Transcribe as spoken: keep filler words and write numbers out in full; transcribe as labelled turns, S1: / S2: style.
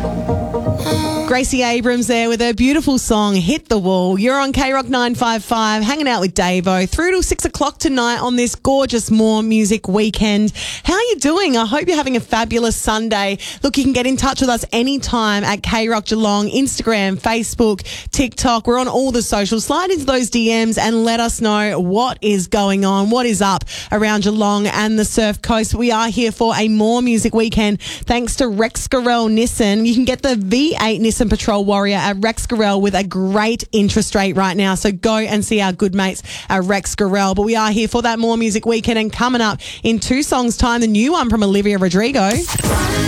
S1: Gracie Abrams there with her beautiful song, Hit the Wall. You're on K Rock nine five five, hanging out with Davo through till six o'clock tonight on this gorgeous More Music weekend. How are you doing? I hope you're having a fabulous Sunday. Look, you can get in touch with us anytime at K Rock Geelong, Instagram, Facebook, TikTok. We're on all the socials. Slide into those D Ms and let us know what is going on, what is up around Geelong and the Surf Coast. We are here for a More Music weekend thanks to Rex Garel Nissan. You can get the V eight Nissan Patrol Warrior at Rex Garel with a great interest rate right now. So go and see our good mates at Rex Garel. But we are here for that More Music weekend, and coming up in two songs' time, the new one from Olivia Rodrigo.